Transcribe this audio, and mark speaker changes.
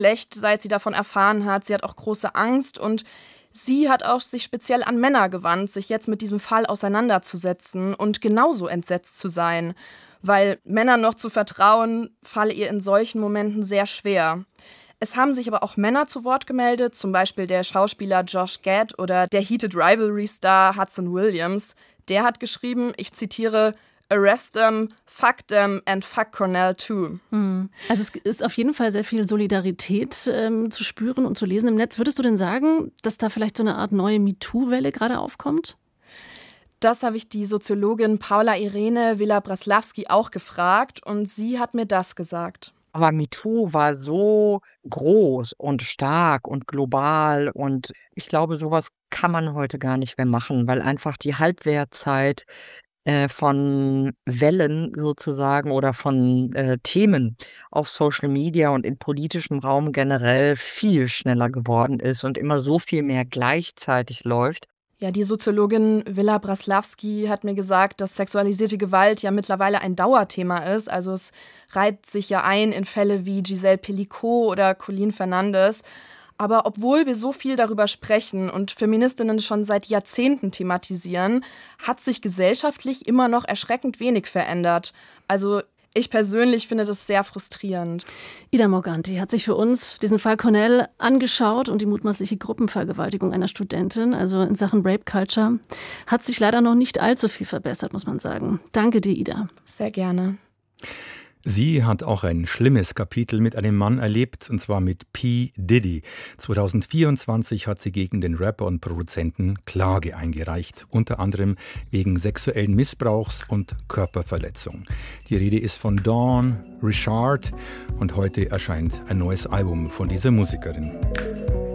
Speaker 1: schlecht, seit sie davon erfahren hat. Sie hat auch große Angst und sie hat auch sich speziell an Männer gewandt, sich jetzt mit diesem Fall auseinanderzusetzen und genauso entsetzt zu sein. Weil Männern noch zu vertrauen, falle ihr in solchen Momenten sehr schwer. Es haben sich aber auch Männer zu Wort gemeldet, zum Beispiel der Schauspieler Josh Gad oder der Heated Rivalry-Star Hudson Williams. Der hat geschrieben, ich zitiere, "Arrest them, fuck them and fuck Cornell too."
Speaker 2: Also es ist auf jeden Fall sehr viel Solidarität zu spüren und zu lesen im Netz. Würdest du denn sagen, dass da vielleicht so eine Art neue MeToo-Welle gerade aufkommt?
Speaker 1: Das habe ich die Soziologin Paula Irene Villa-Braslavsky auch gefragt und sie hat mir das gesagt.
Speaker 3: Aber MeToo war so groß und stark und global und ich glaube, sowas kann man heute gar nicht mehr machen, weil einfach die Halbwertzeit von Wellen sozusagen oder von Themen auf Social Media und in politischem Raum generell viel schneller geworden ist und immer so viel mehr gleichzeitig läuft.
Speaker 1: Ja, die Soziologin Villa-Braslavsky hat mir gesagt, dass sexualisierte Gewalt ja mittlerweile ein Dauerthema ist. Also es reiht sich ja ein in Fälle wie Giselle Pelicot oder Colleen Fernandes. Aber obwohl wir so viel darüber sprechen und Feministinnen schon seit Jahrzehnten thematisieren, hat sich gesellschaftlich immer noch erschreckend wenig verändert. Also ich persönlich finde das sehr frustrierend.
Speaker 2: Ida Morganti hat sich für uns diesen Fall Cornell angeschaut und die mutmaßliche Gruppenvergewaltigung einer Studentin, also in Sachen Rape Culture, hat sich leider noch nicht allzu viel verbessert, muss man sagen. Danke dir, Ida.
Speaker 1: Sehr gerne.
Speaker 4: Sie hat auch ein schlimmes Kapitel mit einem Mann erlebt, und zwar mit P. Diddy. 2024 hat sie gegen den Rapper und Produzenten Klage eingereicht, unter anderem wegen sexuellen Missbrauchs und Körperverletzung. Die Rede ist von Dawn Richard und heute erscheint ein neues Album von dieser Musikerin.